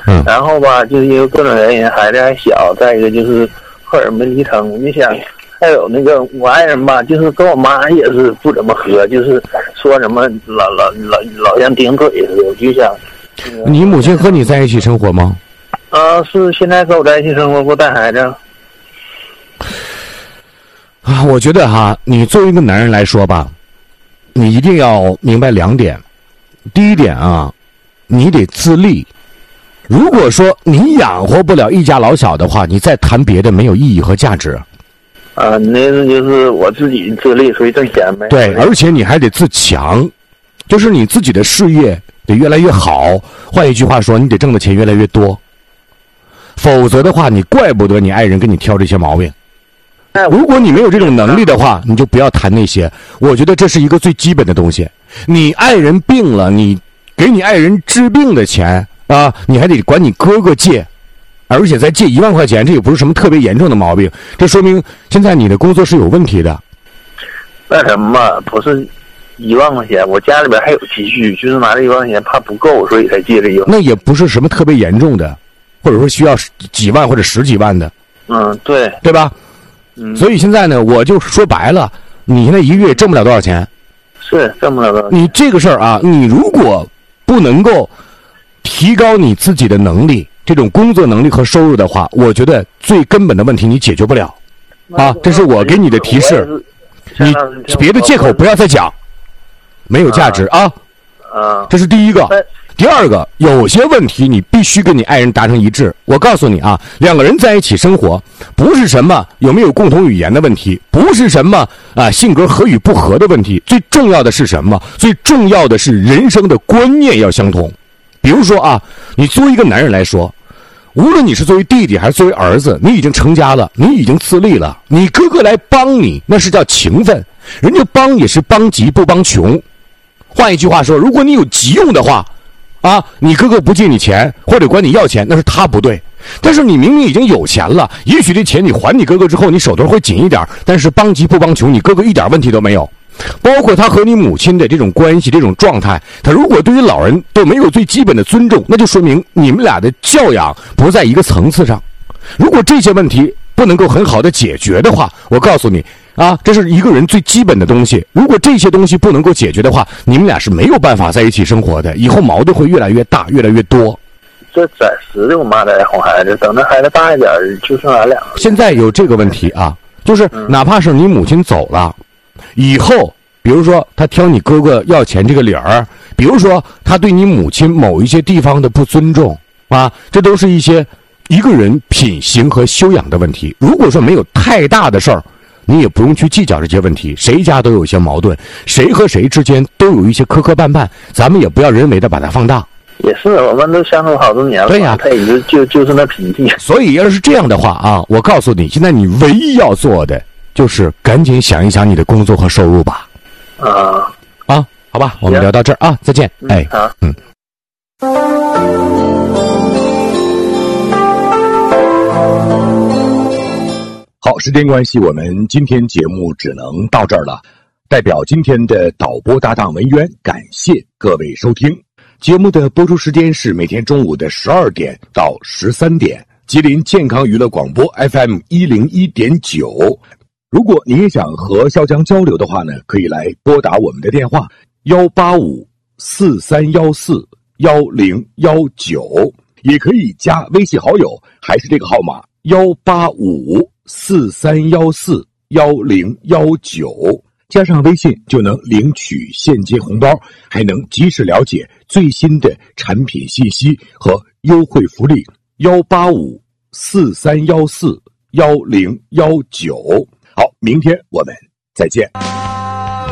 然后吧，就是因为各种原因，孩子还小，再一个就是荷尔蒙离成，你想。还有那个我爱人吧，就是跟我妈也是不怎么合，就是说什么老像顶嘴似的，我就想。 你母亲和你在一起生活吗？ 是现在跟我在一起生活，给我带孩子。 我觉得你作为一个男人来说吧，你一定要明白2点。第一点你得自立。如果说你养活不了一家老小的话，你再谈别的没有意义和价值。 那是就是我自己自立，所以挣钱呗。 对，而且你还得自强，就是你自己的事业得越来越好。换一句话说，你得挣的钱越来越多，否则的话，你怪不得你爱人跟你挑这些毛病。如果你没有这种能力的话，你就不要谈那些。我觉得这是一个最基本的东西。你爱人病了，你给你爱人治病的钱你还得管你哥哥借。而且再借1万块钱，这也不是什么特别严重的毛病，这说明现在你的工作是有问题的。 那什么不是1万块钱，我家里边还有积蓄，就是拿这1万块钱怕不够，所以才借这1万。 那也不是什么特别严重的，或者说需要几万或者10几万的。对吧？所以现在呢，我就说白了，你现在1个月挣不了多少钱， 是挣不了多少钱。 你这个事儿你如果不能够提高你自己的能力。这种工作能力和收入的话，我觉得最根本的问题你解决不了这是我给你的提示。你别的借口不要再讲，没有价值这是第一个。第二个，有些问题你必须跟你爱人达成一致。我告诉你2个人在一起生活，不是什么有没有共同语言的问题，不是什么性格合与不合的问题，最重要的是什么？最重要的是人生的观念要相同。比如说你作为一个男人来说，无论你是作为弟弟还是作为儿子，你已经成家了，你已经自立了，你哥哥来帮你，那是叫情分，人家帮也是帮急不帮穷。换一句话说，如果你有急用的话你哥哥不借你钱或者管你要钱，那是他不对。但是你明明已经有钱了，也许这钱你还你哥哥之后，你手头会紧一点，但是帮急不帮穷，你哥哥一点问题都没有。包括他和你母亲的这种关系，这种状态，他如果对于老人都没有最基本的尊重，那就说明你们俩的教养不在一个层次上。如果这些问题不能够很好的解决的话，我告诉你这是一个人最基本的东西。如果这些东西不能够解决的话，你们俩是没有办法在一起生活的，以后矛盾会越来越大，越来越多。 这暂时的，我妈在哄孩子，等着孩子大一点，就剩俺俩。 现在有这个问题就是哪怕是你母亲走了以后，比如说他挑你哥哥要钱这个理儿，比如说他对你母亲某一些地方的不尊重这都是一个人品行和修养的问题。如果说没有太大的事儿，你也不用去计较这些问题。谁家都有一些矛盾，谁和谁之间都有一些磕磕绊绊，咱们也不要人为的把它放大。 也是，我们都相处好多年了。 对呀， 他也就是那脾气。 所以要是这样的话我告诉你，现在你唯一要做的就是赶紧想一想你的工作和收入吧。好吧，我们聊到这儿再见。 好。 好，时间关系，我们今天节目只能到这儿了。代表今天的导播搭档文渊，感谢各位收听。节目的播出时间是每天中午的12点到13点，吉林健康娱乐广播 FM101.9。如果您也想和潇江交流的话呢，可以来拨打我们的电话18543141019，也可以加微信好友，还是这个号码18543141019，加上微信就能领取现金红包，还能及时了解最新的产品信息和优惠福利。18543141019。好，明天我们再见。